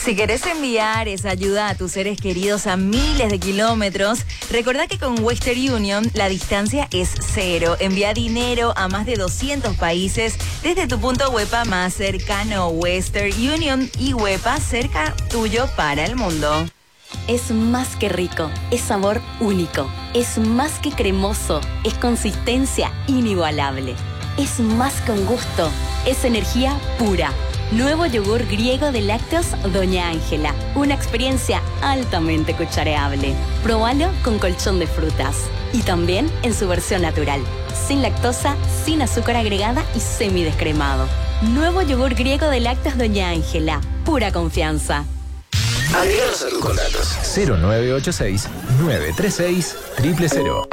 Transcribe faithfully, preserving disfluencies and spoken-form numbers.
Si querés enviar esa ayuda a tus seres queridos a miles de kilómetros, recordá que con Western Union la distancia es cero. Envía dinero a más de doscientos países desde tu punto WEPA más cercano. Western Union y WEPA cerca tuyo para el mundo. Es más que rico, es sabor único, es más que cremoso, es consistencia inigualable. Es más que un gusto, es energía pura. Nuevo yogur griego de lácteos Doña Ángela. Una experiencia altamente cuchareable. Probalo con colchón de frutas. Y también en su versión natural. Sin lactosa, sin azúcar agregada y semidescremado. Nuevo yogur griego de lácteos Doña Ángela. Pura confianza. Agreganos a tus contactos. cero nueve ocho seis, nueve tres seis, cero cero cero.